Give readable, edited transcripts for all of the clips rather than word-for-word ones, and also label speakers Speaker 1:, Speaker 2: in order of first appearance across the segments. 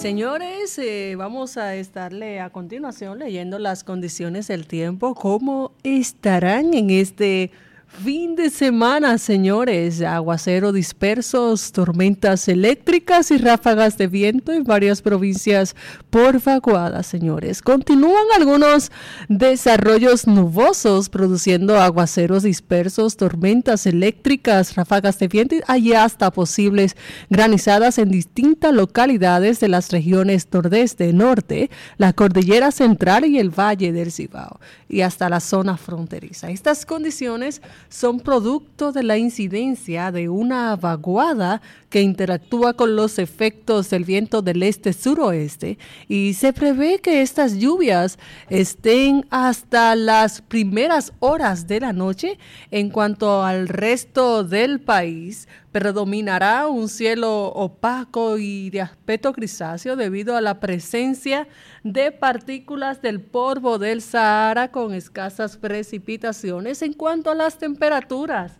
Speaker 1: Señores, vamos a estarle a continuación leyendo las condiciones del tiempo, cómo estarán en este fin de semana, señores. Aguacero dispersos, tormentas eléctricas y ráfagas de viento en varias provincias por vaguada, señores. Continúan algunos desarrollos nubosos produciendo aguaceros dispersos, tormentas eléctricas, ráfagas de viento y hasta posibles granizadas en distintas localidades de las regiones nordeste, norte, la cordillera central y el valle del Cibao y hasta la zona fronteriza. Estas condiciones son producto de la incidencia de una vaguada que interactúa con los efectos del viento del este-suroeste y se prevé que estas lluvias estén hasta las primeras horas de la noche. En cuanto al resto del país, predominará un cielo opaco y de aspecto grisáceo debido a la presencia de partículas del polvo del Sahara con escasas precipitaciones. En cuanto a las temperaturas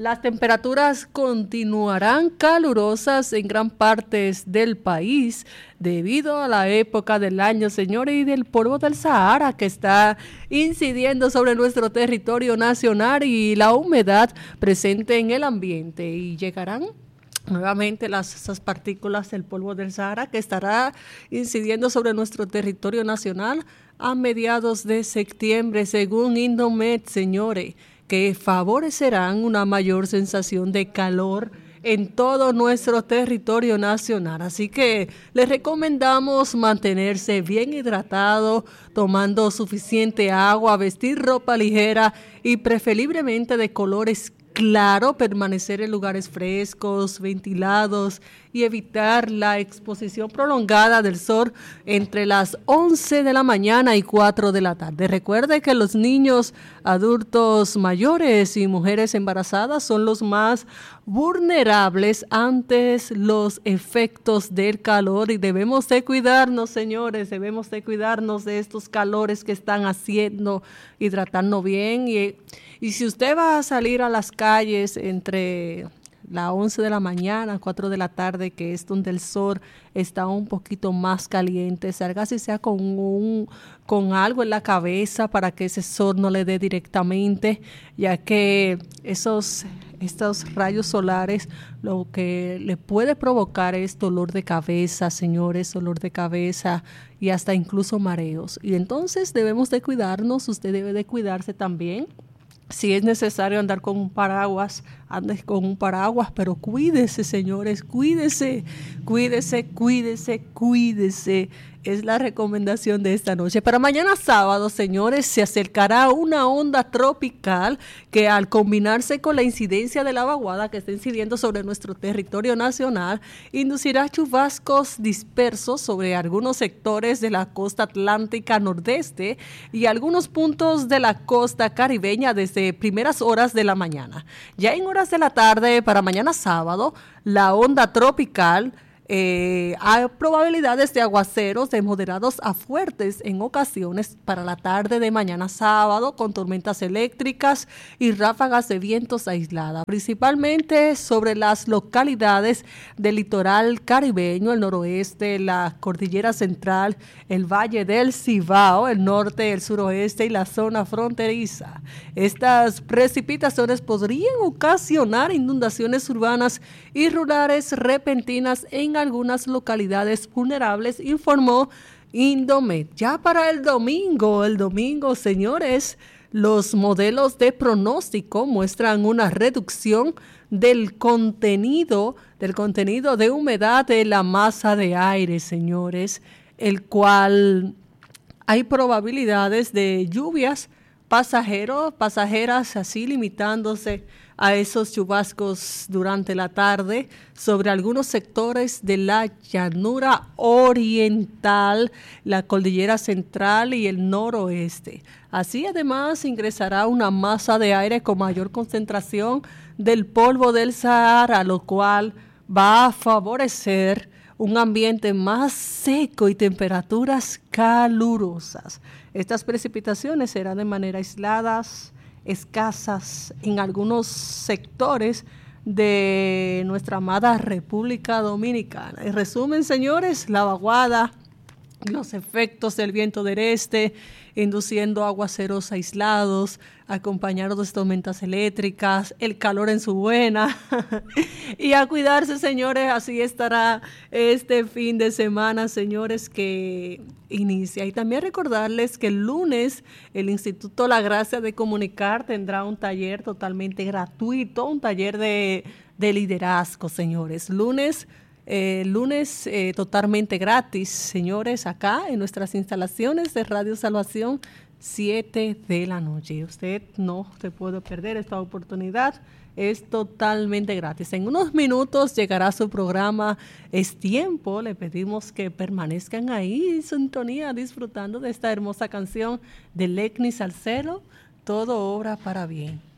Speaker 1: continuarán calurosas en gran parte del país debido a la época del año, señores, y del polvo del Sahara que está incidiendo sobre nuestro territorio nacional y la humedad presente en el ambiente, y llegarán nuevamente esas partículas del polvo del Sahara que estará incidiendo sobre nuestro territorio nacional a mediados de septiembre, según Indomet, señores, que favorecerán una mayor sensación de calor en todo nuestro territorio nacional. Así que les recomendamos mantenerse bien hidratado, tomando suficiente agua, vestir ropa ligera y preferiblemente de colores claro, permanecer en lugares frescos, ventilados y evitar la exposición prolongada del sol entre las 11 de la mañana y 4 de la tarde. Recuerde que los niños, adultos mayores y mujeres embarazadas son los más vulnerables ante los efectos del calor y debemos de cuidarnos, señores, debemos de cuidarnos de estos calores que están haciendo, hidratarnos bien y si usted va a salir a las calles entre las 11 de la mañana, 4 de la tarde, que es donde el sol está un poquito más caliente, salga si sea con algo en la cabeza para que ese sol no le dé directamente, ya que estos rayos solares lo que le puede provocar es dolor de cabeza, señores, dolor de cabeza y hasta incluso mareos. Y entonces debemos de cuidarnos, usted debe de cuidarse también. Si es necesario andar con un paraguas, ande con un paraguas, pero cuídese, señores, cuídese. Es la recomendación de esta noche. Para mañana sábado, señores, se acercará una onda tropical que al combinarse con la incidencia de la vaguada que está incidiendo sobre nuestro territorio nacional, inducirá chubascos dispersos sobre algunos sectores de la costa atlántica nordeste y algunos puntos de la costa caribeña desde primeras horas de la mañana. Ya en horas de la tarde, para mañana sábado, la onda tropical hay probabilidades de aguaceros de moderados a fuertes en ocasiones para la tarde de mañana sábado, con tormentas eléctricas y ráfagas de vientos aisladas, principalmente sobre las localidades del litoral caribeño, el noroeste, la cordillera central, el valle del Cibao, el norte, el suroeste y la zona fronteriza. Estas precipitaciones podrían ocasionar inundaciones urbanas y rurales repentinas en algunas localidades vulnerables, informó Indomet. Ya para el domingo, señores, los modelos de pronóstico muestran una reducción del contenido de humedad de la masa de aire, señores, el cual hay probabilidades de lluvias pasajeras, así limitándose a esos chubascos durante la tarde sobre algunos sectores de la llanura oriental, la cordillera central y el noroeste. Así además ingresará una masa de aire con mayor concentración del polvo del Sahara, lo cual va a favorecer un ambiente más seco y temperaturas calurosas. Estas precipitaciones serán de manera aisladas, escasas en algunos sectores de nuestra amada República Dominicana. En resumen, señores, la vaguada, los efectos del viento del este, induciendo aguaceros aislados, acompañados de tormentas eléctricas, el calor en su buena. Y a cuidarse, señores, así estará este fin de semana, señores, que inicia. Y también recordarles que el lunes el Instituto La Gracia de Comunicar tendrá un taller totalmente gratuito, un taller de liderazgo, señores. Lunes totalmente gratis, señores, acá en nuestras instalaciones de Radio Salvación, 7 de la noche. Usted no se puede perder esta oportunidad, es totalmente gratis. En unos minutos llegará su programa Es Tiempo. Le pedimos que permanezcan ahí en sintonía, disfrutando de esta hermosa canción de Lecny Salcedo, Todo obra para bien.